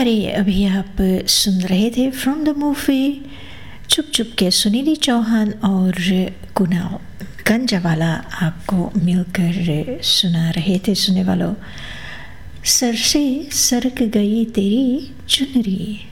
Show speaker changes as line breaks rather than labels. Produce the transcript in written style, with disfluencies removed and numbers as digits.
प्यारे, अभी आप सुन रहे थे फ्रॉम द मूवी चुप चुप के सुनीधि चौहान और कुणाल गंजावाला आपको मिलकर सुना रहे थे। सुनने वालों, सर से सरक गई तेरी चुनरी।